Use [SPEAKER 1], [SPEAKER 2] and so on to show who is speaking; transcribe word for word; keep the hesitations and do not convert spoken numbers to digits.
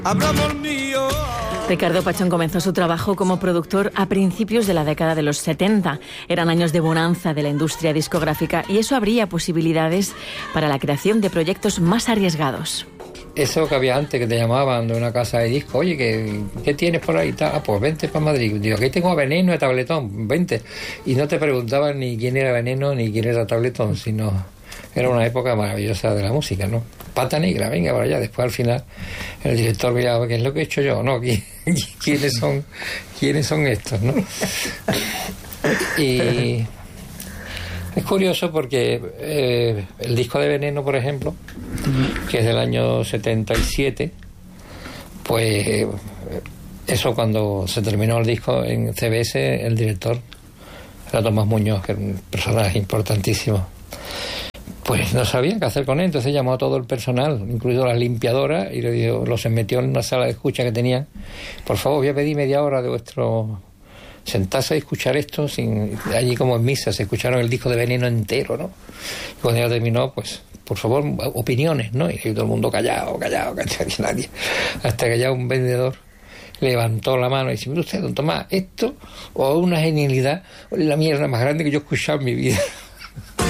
[SPEAKER 1] Hablamos mío.
[SPEAKER 2] Ricardo Pachón comenzó su trabajo como productor a principios de la década de los setenta. Eran años de bonanza de la industria discográfica y eso abría posibilidades para la creación de proyectos más arriesgados.
[SPEAKER 3] Eso que había antes, que te llamaban de una casa de disco, oye, ¿qué, qué tienes por ahí? Ah, pues vente para Madrid. Digo, aquí tengo a Veneno y Tabletón, vente. Y no te preguntaban ni quién era Veneno ni quién era Tabletón, sino era una época maravillosa de la música, ¿no? Pata negra, venga para allá. Después al final el director miraba, ¿qué es lo que he hecho yo? No, ¿quiénes son, quiénes son estos, no? Y es curioso porque eh, el disco de Veneno, por ejemplo, que es del año setenta y siete, pues eh, eso, cuando se terminó el disco en C B S, el director era Tomás Muñoz, que era un personaje importantísimo, pues no sabía qué hacer con él. Entonces llamó a todo el personal, incluido las limpiadoras, y le dijo, los metió en una sala de escucha que tenían. Por favor, voy a pedir media hora de vuestro... sentarse a escuchar esto, sin allí como en misa, se escucharon el disco de Veneno entero, ¿no? Y cuando ya terminó, pues, por favor, opiniones, ¿no? Y todo el mundo callado, callado, callado, y nadie. Hasta que ya un vendedor levantó la mano y dice, mire usted, don Tomás, esto o una genialidad, la mierda más grande que yo he escuchado en mi vida.